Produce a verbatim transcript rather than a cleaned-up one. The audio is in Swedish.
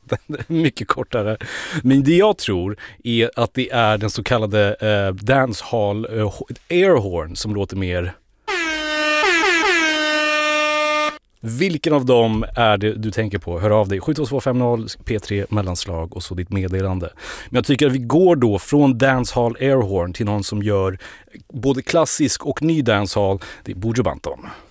mycket kortare. Men det jag tror är att det är den så kallade eh, dancehall eh, airhorn som låter mer. Vilken av dem är det du tänker på? Hör av dig. sju två två fem noll P tre mellanslag och så ditt meddelande. Men jag tycker att vi går då från dancehall airhorn till någon som gör både klassisk och ny dancehall. Det är Buju Banton.